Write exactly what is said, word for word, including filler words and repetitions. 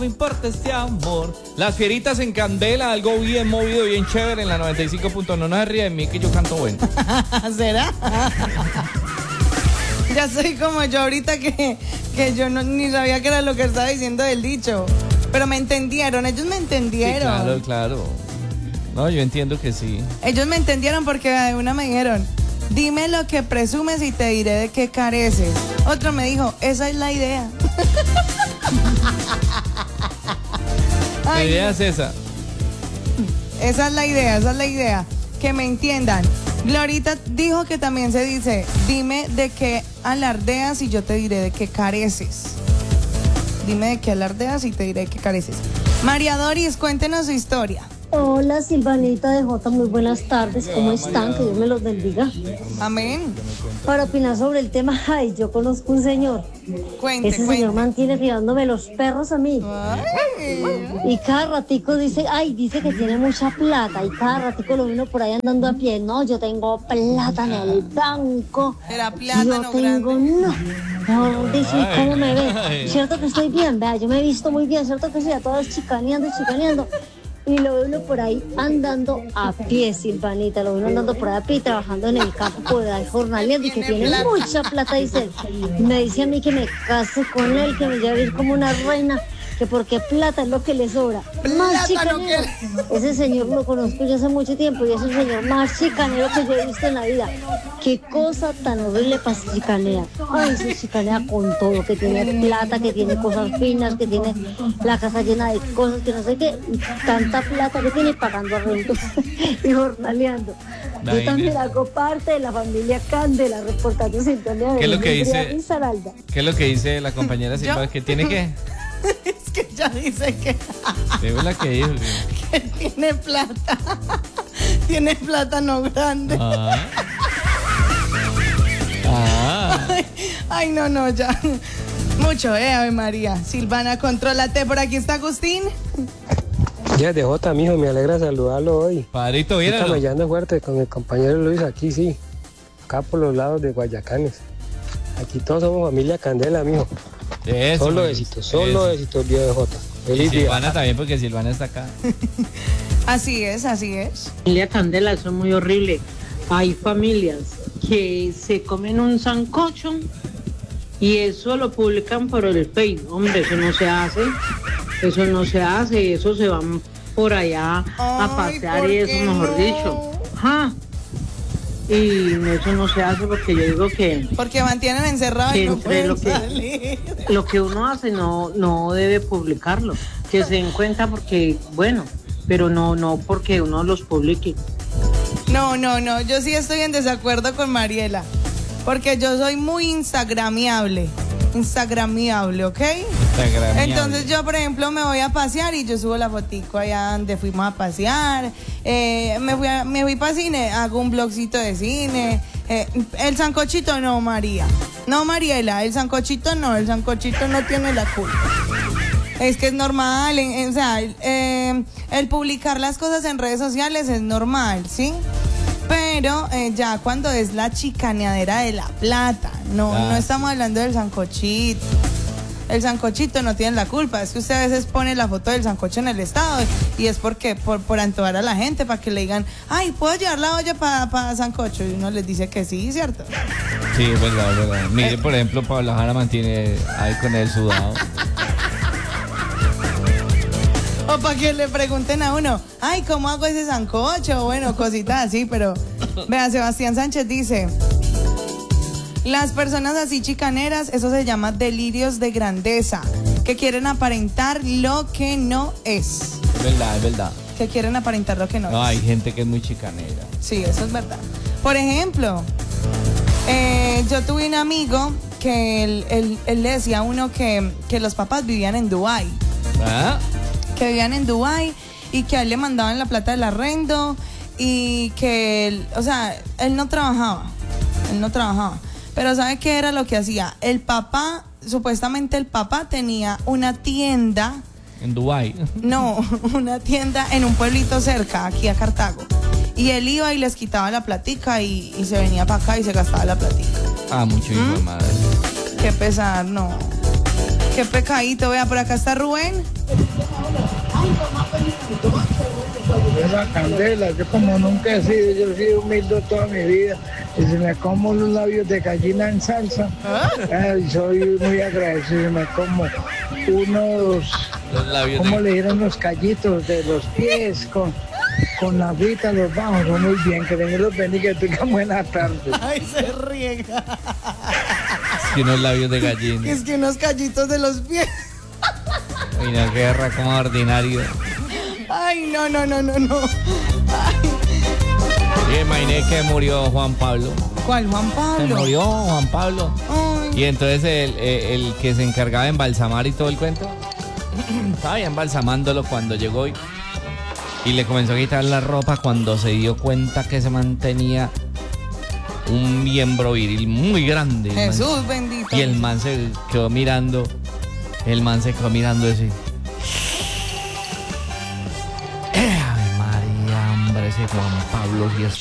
me importa este amor. Las fieritas en candela, algo bien movido, bien chévere en la noventa y cinco punto uno. No se ríe de mí que yo canto bueno. ¿Será? Ya soy como yo ahorita que, que yo no, ni sabía qué era lo que estaba diciendo del dicho. Pero me entendieron, ellos me entendieron. Sí, claro, claro. No, yo entiendo que sí. Ellos me entendieron porque de una me dijeron, dime lo que presumes y te diré de qué careces. Otro me dijo, esa es la idea. La idea es esa. Esa es la idea, esa es la idea. Que me entiendan. Glorita dijo que también se dice, dime de qué alardeas y yo te diré de qué careces. Dime de qué alardeas y te diré de qué careces. María Doris, cuéntenos su historia. Hola, Silvanita de Jota, muy buenas tardes. ¿Cómo están? Que Dios me los bendiga. Amén. Para opinar sobre el tema, ay, yo conozco un señor. Cuente, Ese cuente. señor mantiene criándome los perros a mí. Ay. Y cada ratico dice, ay, dice que tiene mucha plata. Y cada ratico lo vino por ahí andando a pie. No, yo tengo plata en el banco. Era plátano Yo tengo, grande. no. Mejor dicho, ¿y cómo me ve? Ay. Cierto que estoy bien, vea, yo me he visto muy bien. Cierto que sí, a todas chicaneando, chicaneando. Y lo veo uno por ahí andando a pie, Silvanita. Lo veo uno andando por ahí a pie, trabajando en el campo, por ahí jornaleando y que Tiene tiene plata. mucha plata, dice él. Y me dice a mí que me case con él, que me lleve a ir como una reina, que porque plata es lo que le sobra. Más Plátano chicanero. Ese señor lo conozco yo hace mucho tiempo y es el señor más chicanero que yo he visto en la vida. Qué cosa tan horrible para chicanear. Ay, se chicanea con todo, que tiene plata, que tiene cosas finas, que tiene la casa llena de cosas, que no sé qué, y tanta plata que tiene pagando arrendos y jornaleando. Yo Imagínese. también hago parte de la familia Candela, reportando sintonía de ¿Qué es lo que dice? Risaralda. ¿Qué es lo que dice la compañera Silva? Yo- ¿Que tiene que? Es que ya dice que, Digo la que dijo. que tiene plata. Tiene plátano grande. Ah. Ah. Ay, ay, no, no, ya. Mucho, eh, Ave María. Silvana, contrólate. Por aquí está Agustín. Ya de Jota, mijo, me alegra saludarlo hoy. Padrito, ¿vieron? Estamos camellando fuerte con el compañero Luis aquí, sí. Acá por los lados de Guayacanes. Aquí todos somos familia Candela, mijo. Eso, Solo muy- éxitos, solo eso. éxitos, viejo de Jota. Y Feliz día. Silvana también, porque Silvana está acá. Así es, así es. Familia Candela, eso es muy horrible. Hay familias que se comen un sancocho y eso lo publican por el Facebook. Hombre, eso no se hace. Eso no se hace. Eso se van por allá a Ay, pasear ¿por y eso, qué mejor no? dicho. Ajá. Y eso no se hace porque yo digo que Porque mantienen encerrado y no Entre pueden lo que- salir. lo que uno hace no, no debe publicarlo. Que se den cuenta porque, bueno, pero no, no porque uno los publique. No, no, no. Yo sí estoy en desacuerdo con Mariela. Porque yo soy muy instagramiable. Instagramiable, ¿ok? Instagramiable. Entonces yo, por ejemplo, me voy a pasear y yo subo la fotico allá donde fuimos a pasear. Eh, me fui a- me fui para cine, hago un blogcito de cine. Eh, el sancochito no, María. No, Mariela, el sancochito no, el sancochito no tiene la culpa. Es que es normal, en- en- o sea, el, eh, el publicar las cosas en redes sociales es normal, ¿sí? Pero eh, ya cuando es la chicaneadera de la plata, no, Ah, no estamos hablando del sancochito. El sancochito no tiene la culpa, es que usted a veces pone la foto del sancocho en el estado y es porque por, por antojar a la gente, para que le digan, ay, ¿puedo llevar la olla para sancocho? Y uno les dice que sí, ¿cierto? Sí, es verdad, es verdad. Mire, Eh. por ejemplo, Pablo Jara mantiene ahí con el sudado. O para que le pregunten a uno, ay, ¿cómo hago ese sancocho? Bueno, cositas así, pero vea, Sebastián Sánchez dice, las personas así chicaneras, eso se llama delirios de grandeza, que quieren aparentar lo que no es. Es verdad, es verdad. Que quieren aparentar lo que no, No, es. hay gente que es muy chicanera. Sí, eso es verdad. Por ejemplo, eh, yo tuve un amigo que él, él- él le decía a uno que, que los papás vivían en Dubái. ¿Ah? Que vivían en Dubái y que a él le mandaban la plata del arrendo y que él, o sea, él no trabajaba, él no trabajaba, pero ¿sabe qué era lo que hacía? El papá, supuestamente el papá tenía una tienda, En Dubái. no, una tienda en un pueblito cerca, aquí a Cartago, y él iba y les quitaba la platica y, y se venía para acá y se gastaba la platica. Ah, mucho hijo de madre. Qué pesar, no. Qué pecadito. Vea, por acá está Rubén. Esa candela, yo como nunca he sido, yo he sido humilde toda mi vida. Y si me como los labios de gallina en salsa, ay, soy muy agradecido. Si me como unos, Los labios ¿cómo de... le dieron los callitos de los pies con, con la agüita los bajos? Son muy bien, que Dios los bendiga y que tengan buena tarde. Ay, se riega. Es que unos labios de gallina. Es que unos callitos de los pies. Y una guerra como ordinario. Ay, no, no, no, no, no. Ay. Y imaginé que murió Juan Pablo. ¿Cuál, Juan Se Pablo? murió Juan Pablo. Ay. Y entonces el, el, el que se encargaba de embalsamar y todo el cuento, estaba ya embalsamándolo cuando llegó y, y le comenzó a quitar la ropa cuando se dio cuenta que se mantenía un miembro viril muy grande. el man. Jesús bendito. Y el man se quedó mirando, el man se quedó mirando ese. Ave María, hombre, ese Juan Pablo sí es